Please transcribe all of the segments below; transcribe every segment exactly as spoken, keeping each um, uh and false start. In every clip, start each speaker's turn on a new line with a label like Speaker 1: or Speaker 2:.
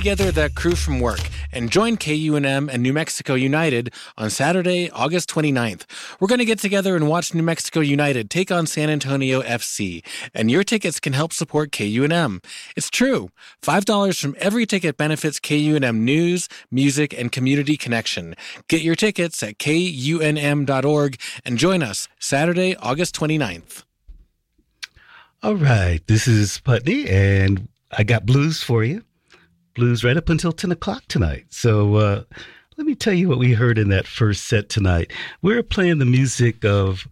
Speaker 1: together that crew from work and join K U N M and New Mexico United on Saturday, August twenty-ninth. We're going to get together and watch New Mexico United take on San Antonio F C, and your tickets can help support K U N M. It's true. five dollars from every ticket benefits K U N M news, music, and community connection. Get your tickets at K U N M dot org and join us Saturday, August twenty-ninth.
Speaker 2: All right, this is Putney, and I got blues for you. Blues right up until ten o'clock tonight. So uh, let me tell you what we heard in that first set tonight. We're playing the music of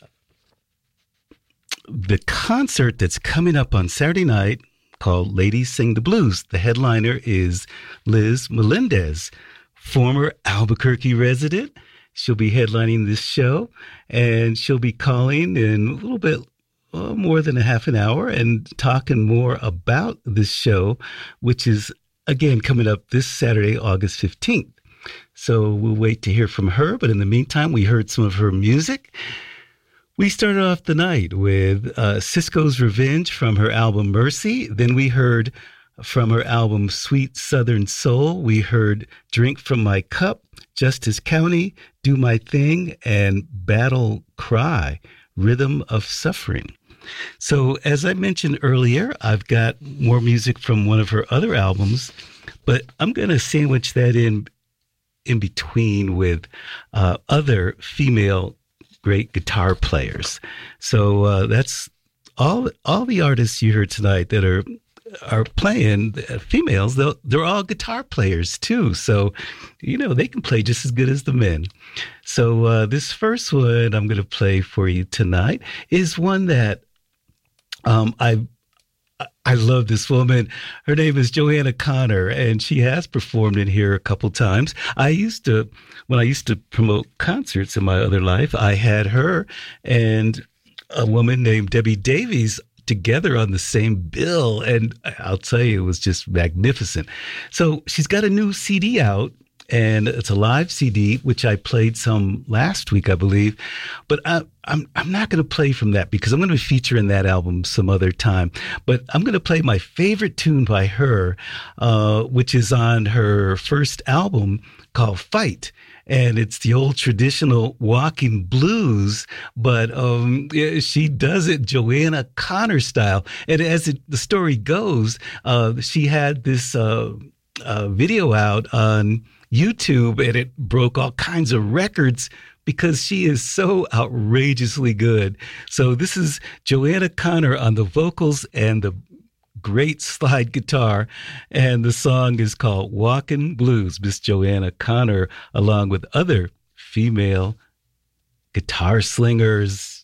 Speaker 2: the concert that's coming up on Saturday night called Ladies Sing the Blues. The headliner is Liz Melendez, former Albuquerque resident. She'll be headlining this show, and she'll be calling in a little bit uh, more than a half an hour and talking more about this show, which is again, coming up this Saturday, August fifteenth. So we'll wait to hear from her. But in the meantime, we heard some of her music. We started off the night with uh, Cisco's Revenge from her album Mercy. Then we heard from her album Sweet Southern Soul. We heard Drink from My Cup, Justice County, Do My Thing, and Battle Cry, Rhythm of Suffering. So as I mentioned earlier, I've got more music from one of her other albums, but I'm going to sandwich that in in between with uh, other female great guitar players. So uh, that's all all the artists you heard tonight that are are playing, uh, females, they're, they're all guitar players too. So, you know, they can play just as good as the men. So uh, this first one I'm going to play for you tonight is one that Um, I I love this woman. Her name is Joanna Connor, and she has performed in here a couple times. I used to, when I used to promote concerts in my other life, I had her and a woman named Debbie Davies together on the same bill, and I'll tell you, it was just magnificent. So she's got a new C D out, and it's a live C D, which I played some last week, I believe. But I, I'm I'm not going to play from that because I'm going to be featuring that album some other time. But I'm going to play my favorite tune by her, uh, which is on her first album called Fight. And it's the old traditional walking blues, but um, she does it Joanna Connor style. And as it, the story goes, uh, she had this uh, uh, video out on YouTube, and it broke all kinds of records because she is so outrageously good. So this is Joanna Connor on the vocals and the great slide guitar, and the song is called Walkin' Blues. Miss Joanna Connor, along with other female guitar slingers.